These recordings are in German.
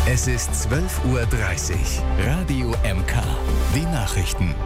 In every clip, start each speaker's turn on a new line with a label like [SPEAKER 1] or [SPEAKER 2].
[SPEAKER 1] Es ist 12:30 Uhr. Radio MK. Die Nachrichten.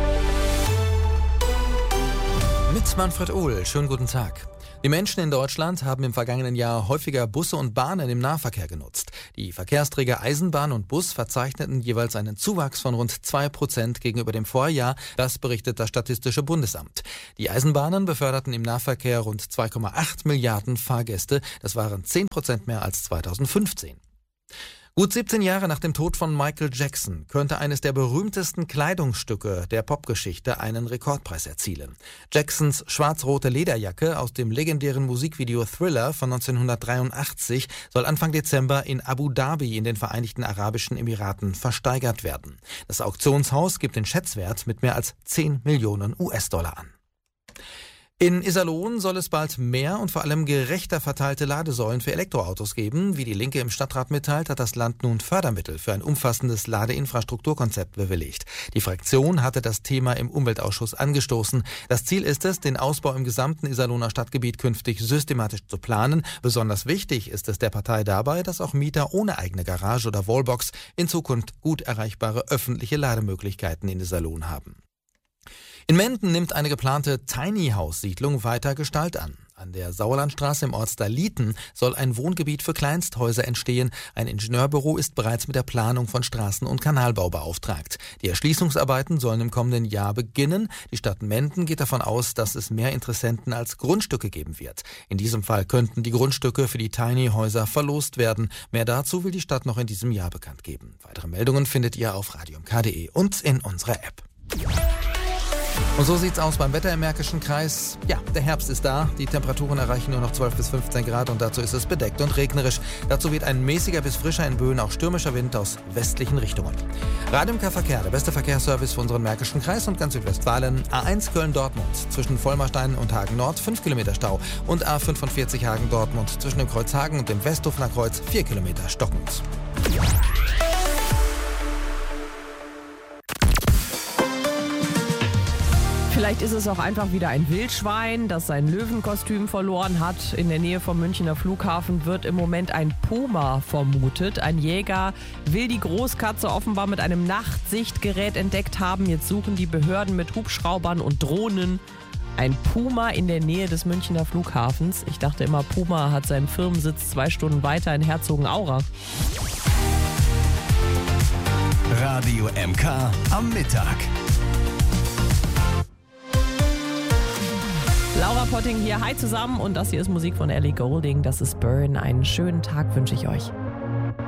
[SPEAKER 2] Mit Manfred Ohl. Schönen guten Tag. Die Menschen in Deutschland haben im vergangenen Jahr häufiger Busse und Bahnen im Nahverkehr genutzt. Die Verkehrsträger Eisenbahn und Bus verzeichneten jeweils einen Zuwachs von rund 2% gegenüber dem Vorjahr. Das berichtet das Statistische Bundesamt. Die Eisenbahnen beförderten im Nahverkehr rund 2,8 Milliarden Fahrgäste. Das waren 10% mehr als 2015. Gut 17 Jahre nach dem Tod von Michael Jackson könnte eines der berühmtesten Kleidungsstücke der Popgeschichte einen Rekordpreis erzielen. Jacksons schwarz-rote Lederjacke aus dem legendären Musikvideo Thriller von 1983 soll Anfang Dezember in Abu Dhabi in den Vereinigten Arabischen Emiraten versteigert werden. Das Auktionshaus gibt den Schätzwert mit mehr als 10 Millionen US-Dollar an. In Iserlohn soll es bald mehr und vor allem gerechter verteilte Ladesäulen für Elektroautos geben. Wie die Linke im Stadtrat mitteilt, hat das Land nun Fördermittel für ein umfassendes Ladeinfrastrukturkonzept bewilligt. Die Fraktion hatte das Thema im Umweltausschuss angestoßen. Das Ziel ist es, den Ausbau im gesamten Iserlohner Stadtgebiet künftig systematisch zu planen. Besonders wichtig ist es der Partei dabei, dass auch Mieter ohne eigene Garage oder Wallbox in Zukunft gut erreichbare öffentliche Lademöglichkeiten in Iserlohn haben. In Menden nimmt eine geplante Tiny-House-Siedlung weiter Gestalt an. An der Sauerlandstraße im Ortsteil Lieten soll ein Wohngebiet für Kleinsthäuser entstehen. Ein Ingenieurbüro ist bereits mit der Planung von Straßen- und Kanalbau beauftragt. Die Erschließungsarbeiten sollen im kommenden Jahr beginnen. Die Stadt Menden geht davon aus, dass es mehr Interessenten als Grundstücke geben wird. In diesem Fall könnten die Grundstücke für die Tiny-Häuser verlost werden. Mehr dazu will die Stadt noch in diesem Jahr bekannt geben. Weitere Meldungen findet ihr auf radiomk.de und in unserer App. Und so sieht's aus beim Wetter im Märkischen Kreis. Ja, der Herbst ist da. Die Temperaturen erreichen nur noch 12 bis 15 Grad und dazu ist es bedeckt und regnerisch. Dazu weht ein mäßiger bis frischer, in Böen auch stürmischer Wind aus westlichen Richtungen. Radio MK Verkehr, der beste Verkehrsservice für unseren Märkischen Kreis und ganz Südwestfalen. A1 Köln-Dortmund zwischen Vollmarstein und Hagen-Nord 5 Kilometer Stau und A45 Hagen-Dortmund zwischen dem Kreuz Hagen und dem Westhofener Kreuz 4 Kilometer stockend.
[SPEAKER 3] Vielleicht ist es auch einfach wieder ein Wildschwein, das sein Löwenkostüm verloren hat. In der Nähe vom Münchner Flughafen wird im Moment ein Puma vermutet. Ein Jäger will die Großkatze offenbar mit einem Nachtsichtgerät entdeckt haben. Jetzt suchen die Behörden mit Hubschraubern und Drohnen ein Puma in der Nähe des Münchner Flughafens. Ich dachte immer, Puma hat seinen Firmensitz 2 Stunden weiter in Herzogenaurach.
[SPEAKER 1] Radio MK am Mittag.
[SPEAKER 3] Laura Potting hier, hi zusammen und das hier ist Musik von Ellie Goulding, das ist Burn. Einen schönen Tag wünsche ich euch.